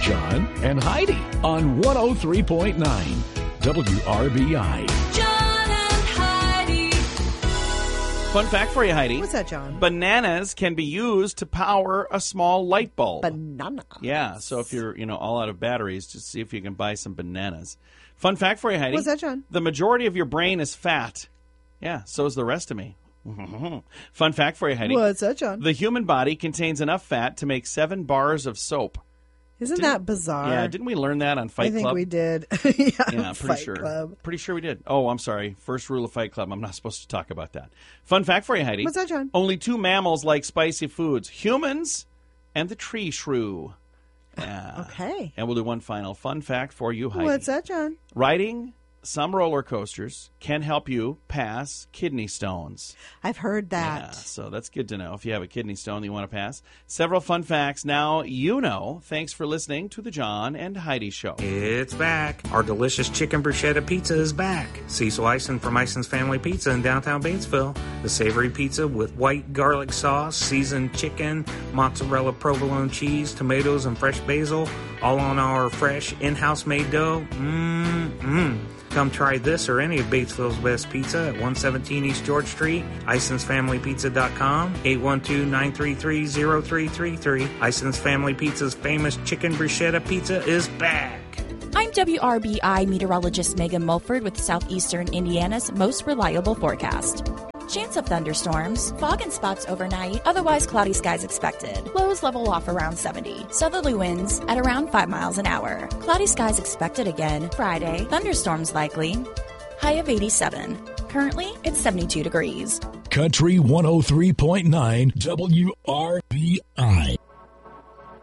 John and Heidi on 103.9 WRBI. John and Heidi. Fun fact for you, Heidi. What's that, John? Bananas can be used to power a small light bulb. Banana. Yeah, so if you're, all out of batteries, just see if you can buy some bananas. Fun fact for you, Heidi. What's that, John? The majority of your brain is fat. Yeah, so is the rest of me. Fun fact for you, Heidi. What's that, John? The human body contains enough fat to make 7 bars of soap. Isn't that bizarre? Yeah, didn't we learn that on Fight Club? I think we did. Yeah, pretty Fight sure. Club. Pretty sure we did. Oh, I'm sorry. First rule of Fight Club. I'm not supposed to talk about that. Fun fact for you, Heidi. What's that, John? Only 2 mammals like spicy foods: humans and the tree shrew. Yeah. Okay. And we'll do one final fun fact for you, Heidi. What's that, John? Riding some roller coasters can help you pass kidney stones. I've heard that. Yeah, so that's good to know if you have a kidney stone you want to pass. Several fun facts now you know. Thanks for listening to the John and Heidi Show. It's back. Our delicious chicken bruschetta pizza is back. Cecil Ison from Ison's Family Pizza in downtown Batesville. The savory pizza with white garlic sauce, seasoned chicken, mozzarella provolone cheese, tomatoes, and fresh basil, all on our fresh in-house made dough. Come try this or any of Batesville's best pizza at 117 East George Street, IsonsFamilyPizza.com, 812-933-0333. Ison's Family Pizza's famous chicken bruschetta pizza is back. I'm WRBI meteorologist Megan Mulford with Southeastern Indiana's most reliable forecast. Chance of thunderstorms, fog and spots overnight, otherwise cloudy skies expected. Lows level off around 70. Southerly winds at around 5 miles an hour. Cloudy skies expected again Friday. Thunderstorms likely. High of 87. Currently, it's 72 degrees. Country 103.9 WRBI.